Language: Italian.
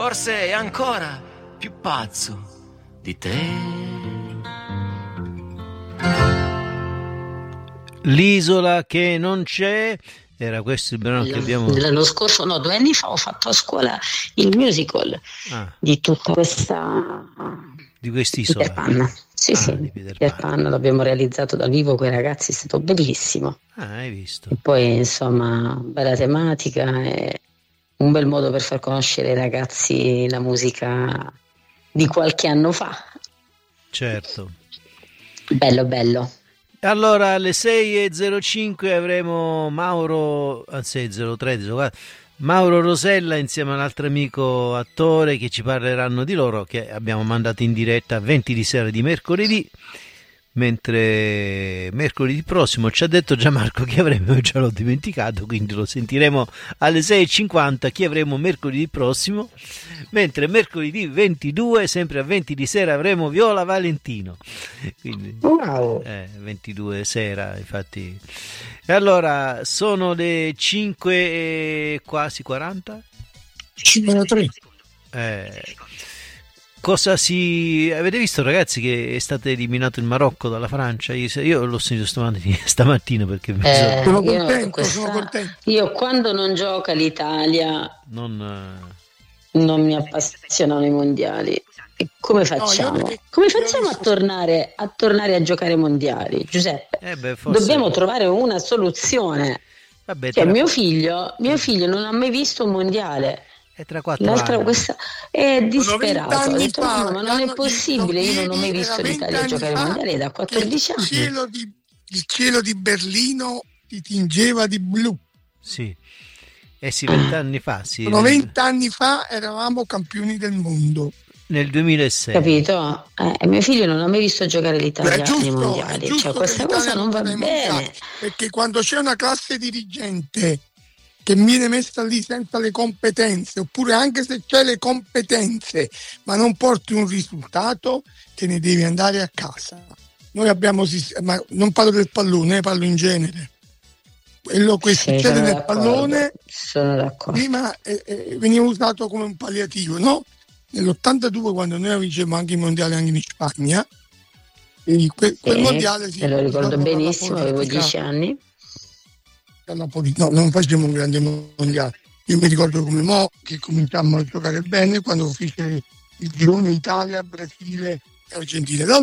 forse è ancora più pazzo di te. L'isola che non c'è, era questo il brano che abbiamo... L'anno scorso, no, 2 anni fa ho fatto a scuola il musical di tutta questa... di quest'isola. Peter Pan. Sì, sì, di Peter Pan l'abbiamo realizzato dal vivo con i ragazzi, è stato bellissimo. Hai visto? E poi, insomma, bella tematica e un bel modo per far conoscere ai ragazzi la musica di qualche anno fa. Certo. Bello, bello. Allora alle 6:05 avremo Mauro, anzi 6:03, Mauro Rosella insieme a un altro amico attore che ci parleranno di loro, che abbiamo mandato in diretta a 20 di sera di mercoledì, mentre mercoledì prossimo ci ha detto Gianmarco che avremo, già l'ho dimenticato, quindi lo sentiremo alle 6:50 chi avremo mercoledì prossimo, mentre mercoledì 22 sempre a 20 di sera avremo Viola Valentino, quindi 22 sera infatti. E allora sono le 5 e quasi 40 53. Cosa avete visto, ragazzi, che è stato eliminato il Marocco dalla Francia? Io l'ho sentito stamattina perché sono contento. Io quando non gioca l'Italia non mi appassionano i mondiali. E come facciamo? Come facciamo a tornare a giocare ai mondiali, Giuseppe? Dobbiamo trovare una soluzione. Vabbè, mio figlio non ha mai visto un mondiale. È tra 4 anni. Questa è disperato. Ha detto, ma non è possibile, io non ho mai visto l'Italia giocare ai mondiali da 14 anni. Il cielo di Berlino ti tingeva di blu. Sì. Sì, 20 anni fa. Sì. 20 anni fa eravamo campioni del mondo. Nel 2006. Capito? Mio figlio non ha mai visto giocare l'Italia nei mondiali. Questa cosa non va bene. Perché quando c'è una classe dirigente che viene messa lì senza le competenze, oppure anche se c'è le competenze ma non porti un risultato, te ne devi andare a casa. Noi abbiamo, ma non parlo del pallone, parlo in genere. Quello che succede nel pallone prima veniva usato come un palliativo, no? Nell'82, quando noi vincemmo anche i mondiali anche in Spagna, quel mondiale lo ricordo benissimo, avevo 10 anni. No, non facciamo un grande mondiale. Io mi ricordo come che cominciammo a giocare bene quando fece il girone Italia, Brasile e Argentina.